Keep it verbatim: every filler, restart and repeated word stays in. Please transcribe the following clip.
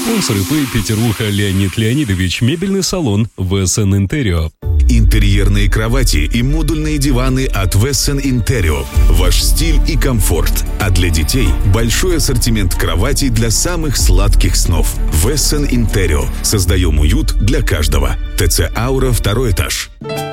Спонсор ИП «Петеруха» Леонид Леонидович. Мебельный салон Весен Интерио. Интерьерные кровати и модульные диваны от Весен Интерио. Ваш стиль и комфорт. А для детей большой ассортимент кроватей для самых сладких снов. Весен Интерио. Создаем уют для каждого. ТЦ «Аура», второй этаж.